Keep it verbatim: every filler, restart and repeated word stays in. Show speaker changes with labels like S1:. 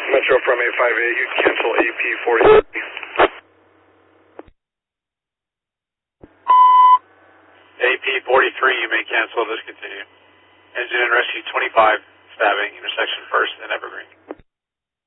S1: Metro from eight five eight, you cancel A P forty-three.
S2: A P forty-three, you may cancel, discontinue. Engine and rescue twenty-five, stabbing, intersection first and Evergreen.